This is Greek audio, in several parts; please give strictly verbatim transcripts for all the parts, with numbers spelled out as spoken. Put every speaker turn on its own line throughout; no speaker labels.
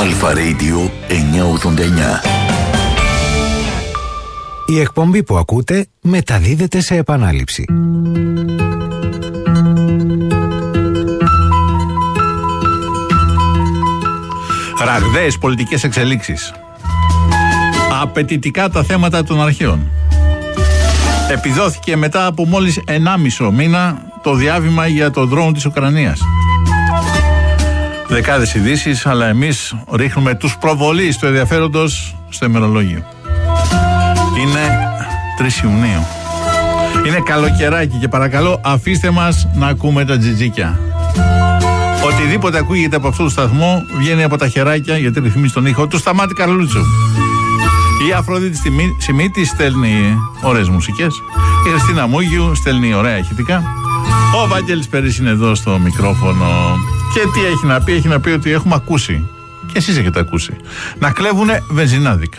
Αλφα Radio εννιακόσια ογδόντα εννιά.
Η εκπομπή που ακούτε μεταδίδεται σε επανάληψη.
Ραγδαίες πολιτικές εξελίξεις. Απαιτητικά τα θέματα των αρχαίων. Επιδόθηκε μετά από μόλις ενάμιση μήνα το διάβημα για τον δρόμο της Ουκρανίας. Δεκάδες ειδήσεις, αλλά εμείς ρίχνουμε τους προβολείς του ενδιαφέροντος στο ημερολόγιο. Είναι τρεις Ιουνίου. Είναι καλοκαιράκι και παρακαλώ αφήστε μας να ακούμε τα τζιτζίκια. Οτιδήποτε ακούγεται από αυτό το σταθμό βγαίνει από τα χεράκια, γιατί ρυθμίζει τον ήχο του Σταμάτη Καρλούτσου. Η Αφροδίτη Σιμίτη στέλνει ωραίες μουσικές. Η Χριστίνα Μούγιου στέλνει ωραία ηχητικά. Ο Βάγγελης Περής είναι εδώ στο μικρόφωνο. Και τι έχει να πει? Έχει να πει ότι έχουμε ακούσει, και εσείς έχετε ακούσει, να κλέβουνε βενζινάδικα.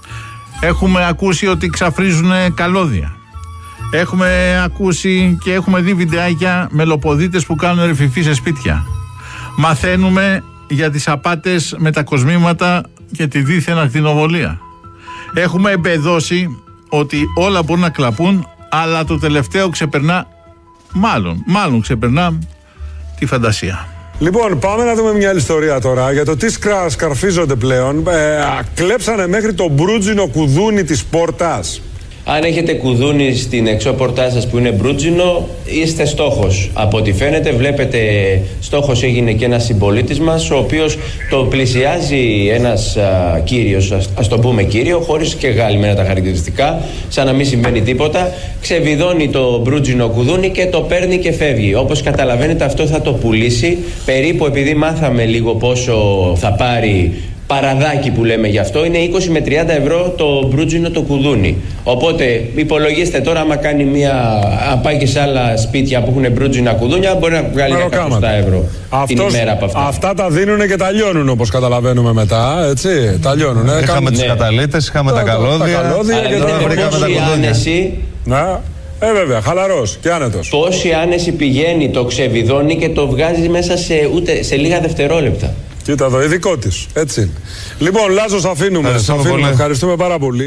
Έχουμε ακούσει ότι ξαφρίζουνε καλώδια. Έχουμε ακούσει και έχουμε δει βιντεάκια με λοποδίτες που κάνουν ρεφιφί σε σπίτια. Μαθαίνουμε για τις απάτες με τα κοσμήματα και τη δίθεν ακτινοβολία. Έχουμε εμπεδώσει ότι όλα μπορούν να κλαπούν, αλλά το τελευταίο ξεπερνά, μάλλον, μάλλον ξεπερνά τη φαντασία.
Λοιπόν, πάμε να δούμε μια άλλη ιστορία τώρα για το τι σκρα, σκαρφίζονται πλέον. Ε, κλέψανε μέχρι το μπρούτζινο κουδούνι της πόρτας.
Αν έχετε κουδούνι στην εξώπορτά σας που είναι μπρούτζινο, είστε στόχος. Από ό,τι φαίνεται, βλέπετε, στόχος έγινε και ένας συμπολίτης μας, ο οποίος το πλησιάζει ένας α, κύριος, ας, ας το πούμε κύριο, χωρίς και γάλυμμενα τα χαρακτηριστικά, σαν να μην συμβαίνει τίποτα, ξεβιδώνει το μπρούτζινο κουδούνι και το παίρνει και φεύγει. Όπως καταλαβαίνετε, αυτό θα το πουλήσει περίπου, επειδή μάθαμε λίγο πόσο θα πάρει. Παραδάκι που λέμε γι' αυτό, είναι είκοσι με τριάντα ευρώ το μπρούτζινο το κουδούνι. Οπότε υπολογίστε τώρα, άμα κάνει μία, αν πάει και σε άλλα σπίτια που έχουν μπρούτζινα κουδούνια, μπορεί να βγάλει εκατό ευρώ την ημέρα από αυτά. Αυτά
τα δίνουν και τα λιώνουν, όπως καταλαβαίνουμε μετά, έτσι. Τα λιώνουν.
Είχαμε κάνουν... τις ναι. καταλύτες, είχαμε τα, τα καλώδια.
Τα καλώδια
αλλά και τώρα βρήκαμε τα κουδούνια.
Να. Ε, βέβαια, χαλαρός και άνετος.
Πόση άνεση πηγαίνει, το ξεβιδώνει και το βγάζει μέσα σε, ούτε, σε λίγα δευτερόλεπτα.
Κοίτα εδώ, ειδικό της. Έτσι. Λοιπόν, Λάζος αφήνουμε. αφήνουμε. Ευχαριστούμε πάρα πολύ.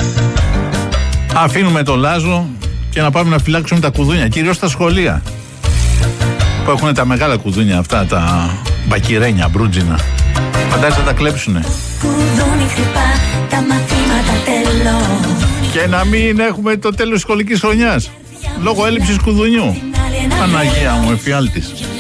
Αφήνουμε τον Λάζο και να πάμε να φυλάξουμε τα κουδούνια. Κυρίως στα σχολεία που έχουν τα μεγάλα κουδούνια αυτά, τα μπακυρένια, μπρούτζινα. Φαντάζεσαι να τα κλέψουνε. Κουδούνι χτυπά, τα μαθήματα τέλος. Και να μην έχουμε το τέλος της σχολικής χρονιάς λόγω έλλειψης κουδουνιού. Παναγία μου, εφιάλτης.